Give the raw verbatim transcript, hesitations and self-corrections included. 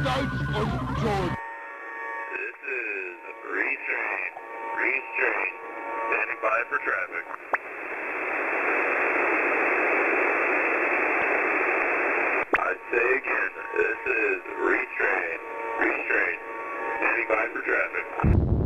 Knights of Jordan. This is Breeze Train. Breeze Train. Standing by for traffic.